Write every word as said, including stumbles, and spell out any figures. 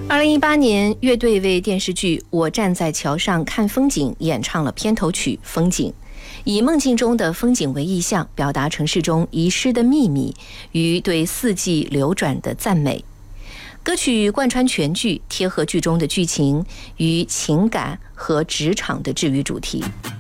二零一八年，乐队为电视剧《我站在桥上看风景》演唱了片头曲《风景》，以梦境中的风景为意象，表达城市中遗失的秘密与对四季流转的赞美。歌曲贯穿全剧，贴合剧中的剧情与情感和职场的治愈主题。